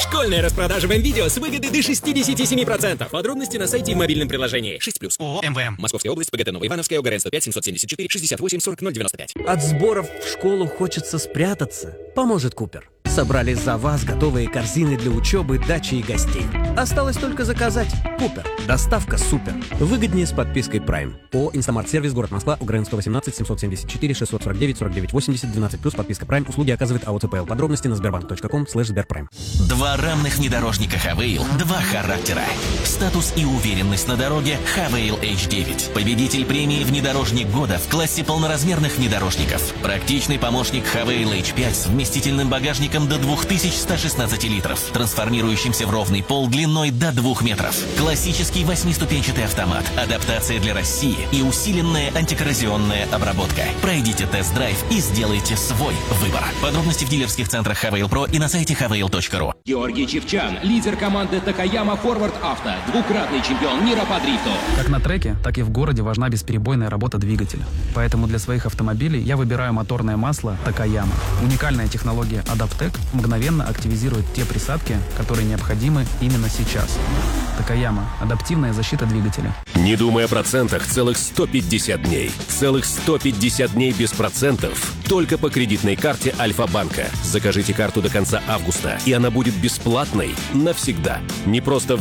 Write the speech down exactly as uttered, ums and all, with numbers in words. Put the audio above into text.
Школьная распродажа в МВидео с выгодой до шестьдесят семь процентов. Подробности на сайте и в мобильном приложении. шесть плюс. ООО МВМ. Московская область, ПГТ Новоивановская, ОГРН сто пять семьсот семьдесят четыре шестьдесят восемь сорок ноль девяносто пять. От сборов в школу хочется спрятаться. Поможет Купер. Собрали за вас готовые корзины для учебы, дачи и гостей. Осталось только заказать. Купер. Доставка супер. Выгоднее с подпиской Prime. ООО «Инстамарт-сервис», город Москва, ОГРН сто восемнадцать семьсот семьдесят четыре шестьсот сорок девять сорок девять восемьдесят, двенадцать плюс, подписка Prime. Услуги оказывает АО ЦПЛ. Подробности на сбербанк точка ком слэш сберпрайм. Два равных внедорожника Хавейл, два характера. Статус и уверенность на дороге Хавейл эйч девять. Победитель премии «Внедорожник года» в классе полноразмерных внедорожников. Практичный помощник Хавейл эйч пять с вместительным багажником до две тысячи сто шестнадцать литров, трансформирующимся в ровный пол длиной до двух метров. Классический восьмиступенчатый автомат, адаптация для России и усиленная антикоррозионная обработка. Пройдите тест-драйв и сделайте свой выбор. Подробности в дилерских центрах Хавейл Про и на сайте хавейл точка ру. Георгий Чевчан, лидер команды Такаяма Форвард Авто, двукратный чемпион мира по дрифту. Как на треке, так и в городе важна бесперебойная работа двигателя. Поэтому для своих автомобилей я выбираю моторное масло Такаяма. Уникальная технология Адаптек мгновенно активизирует те присадки, которые необходимы именно сейчас. Такаяма. Адаптивная защита двигателя. Не думай о процентах целых сто пятьдесят дней. Целых сто пятьдесят дней без процентов. Только по кредитной карте Альфа-банка. Закажите карту до конца августа, и она будет бесплатной навсегда. Не просто